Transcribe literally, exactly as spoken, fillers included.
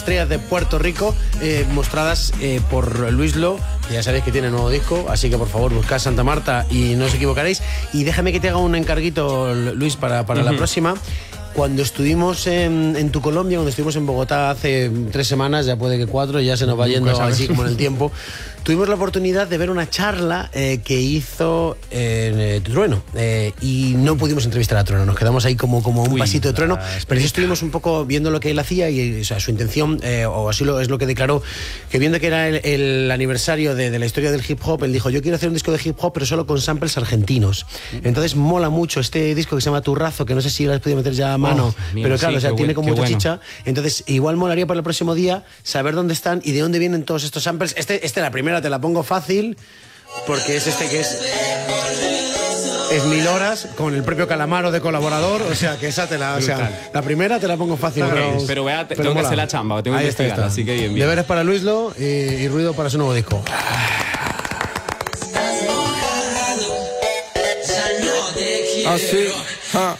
estrellas de Puerto Rico, eh, mostradas eh, por Luis Lo, que ya sabéis que tiene nuevo disco, así que por favor buscad Santa Marta y no os equivocaréis. Y déjame que te haga un encarguito, Luis, para, para uh-huh. la próxima. Cuando estuvimos en, en tu Colombia, cuando estuvimos en Bogotá hace tres semanas, ya puede que cuatro, ya se nos va yendo así como en el tiempo, tuvimos la oportunidad de ver una charla eh, que hizo eh, Trueno eh, y no pudimos entrevistar a Trueno, nos quedamos ahí como, como un Uy, pasito de Trueno, pero sí estuvimos un poco viendo lo que él hacía y o sea, su intención, eh, o así lo, es lo que declaró, que viendo que era el, el aniversario de, de la historia del hip hop, él dijo, yo quiero hacer un disco de hip hop pero solo con samples argentinos. Entonces mola mucho este disco que se llama Turrazo, que no sé si lo has podido meter ya a mano, oh, mío, pero claro, sí, o sea, tiene como mucha bueno. chicha. Entonces igual molaría para el próximo día saber dónde están y de dónde vienen todos estos samples. Este, este la primera te la pongo fácil, porque es este que es es mil horas con el propio Calamaro de colaborador, o sea que esa te la, o sea, la primera te la pongo fácil, pero, pero, pero vea, te, pero tengo mola. que hacer la chamba, tengo que investigar, así que bien, bien. Deberes para Luis Lo y, y ruido para su nuevo disco. Así, ah.